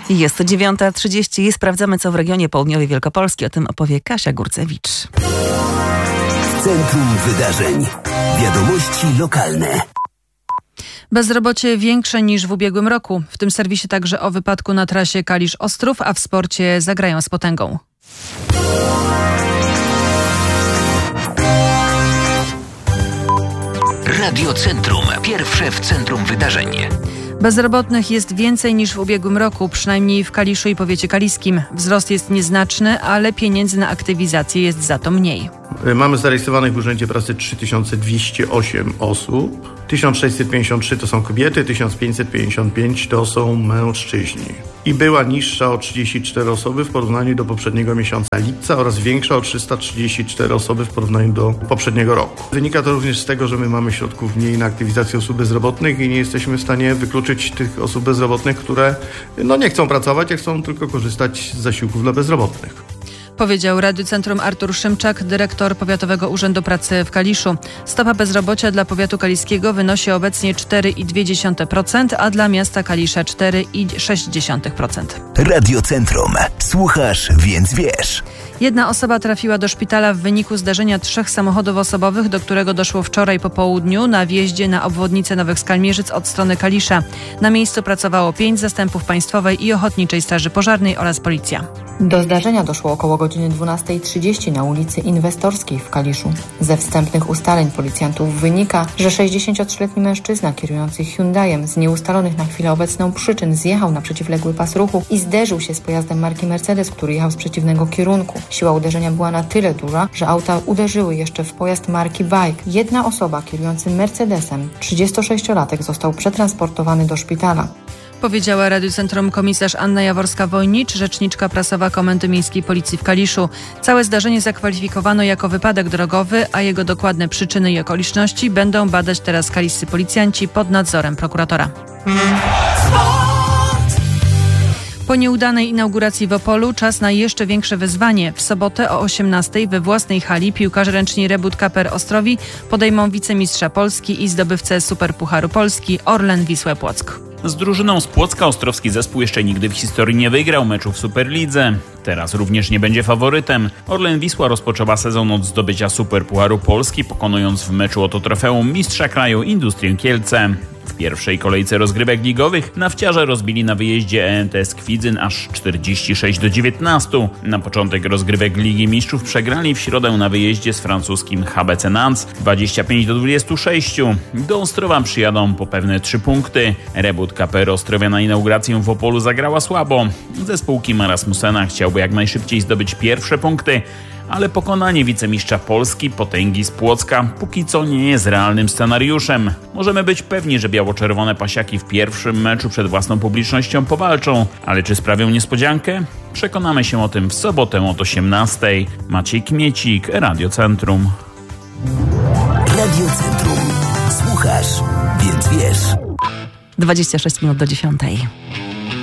Jest 9:30 i sprawdzamy, co w regionie południowej Wielkopolski. O tym opowie Kasia Górcewicz. W centrum wydarzeń. Wiadomości lokalne. Bezrobocie większe niż w ubiegłym roku. W tym serwisie także o wypadku na trasie Kalisz-Ostrów, a w sporcie zagrają z potęgą. Radio Centrum. Pierwsze w centrum wydarzeń. Bezrobotnych jest więcej niż w ubiegłym roku, przynajmniej w Kaliszu i powiecie kaliskim. Wzrost jest nieznaczny, ale pieniędzy na aktywizację jest za to mniej. Mamy zarejestrowanych w Urzędzie Pracy 3208 osób. 1653 to są kobiety, 1555 to są mężczyźni. I była niższa o 34 osoby w porównaniu do poprzedniego miesiąca lipca oraz większa o 334 osoby w porównaniu do poprzedniego roku. Wynika to również z tego, że my mamy środków mniej na aktywizację osób bezrobotnych i nie jesteśmy w stanie wykluczyć tych osób bezrobotnych, które nie chcą pracować, a chcą tylko korzystać z zasiłków dla bezrobotnych. Powiedział Radiu Centrum Artur Szymczak, dyrektor Powiatowego Urzędu Pracy w Kaliszu. Stopa bezrobocia dla powiatu kaliskiego wynosi obecnie 4,2%, a dla miasta Kalisza 4,6%. Radio Centrum. Słuchasz, więc wiesz. Jedna osoba trafiła do szpitala w wyniku zdarzenia 3 samochodów osobowych, do którego doszło wczoraj po południu na wjeździe na obwodnicę Nowych Skalmierzyc od strony Kalisza. Na miejscu pracowało 5 zastępów Państwowej i Ochotniczej Straży Pożarnej oraz policja. Do zdarzenia doszło około godziny 12:30 na ulicy Inwestorskiej w Kaliszu. Ze wstępnych ustaleń policjantów wynika, że 63-letni mężczyzna kierujący Hyundaiem z nieustalonych na chwilę obecną przyczyn zjechał na przeciwległy pas ruchu i zderzył się z pojazdem marki Mercedes, który jechał z przeciwnego kierunku. Siła uderzenia była na tyle duża, że auta uderzyły jeszcze w pojazd marki Bike. Jedna osoba kierującym Mercedesem, 36-latek, został przetransportowany do szpitala. Powiedziała Radiu Centrum komisarz Anna Jaworska-Wojnicz, rzeczniczka prasowa Komendy Miejskiej Policji w Kaliszu. Całe zdarzenie zakwalifikowano jako wypadek drogowy, a jego dokładne przyczyny i okoliczności będą badać teraz kaliscy policjanci pod nadzorem prokuratora. Po nieudanej inauguracji w Opolu czas na jeszcze większe wyzwanie. W sobotę o 18:00 we własnej hali piłkarze ręczni Rebut Kaper Ostrowi podejmą wicemistrza Polski i zdobywcę Superpucharu Polski Orlen Wisłę Płock. Z drużyną z Płocka ostrowski zespół jeszcze nigdy w historii nie wygrał meczu w Superlidze. Teraz również nie będzie faworytem. Orlen Wisła rozpoczęła sezon od zdobycia Superpucharu Polski, pokonując w meczu o to trofeum mistrza kraju Industrię Kielce. W pierwszej kolejce rozgrywek ligowych nafciarze rozbili na wyjeździe EMTS Kwidzyn aż 46-19. Na początek rozgrywek Ligi Mistrzów przegrali w środę na wyjeździe z francuskim HBC Nantes 25-26. Do Ostrowa przyjadą po pewne 3 punkty. Rebut KPR Ostrowia na inaugurację w Opolu zagrała słabo. Zespół Kima Rasmussena chciałby jak najszybciej zdobyć pierwsze punkty, ale pokonanie wicemistrza Polski, potęgi z Płocka, póki co nie jest realnym scenariuszem. Możemy być pewni, że biało-czerwone pasiaki w pierwszym meczu przed własną publicznością powalczą, ale czy sprawią niespodziankę? Przekonamy się o tym w sobotę od 18:00. Maciej Kmiecik, Radio Centrum. Radio Centrum. Słuchasz, więc wiesz. 26 minut do 10:00.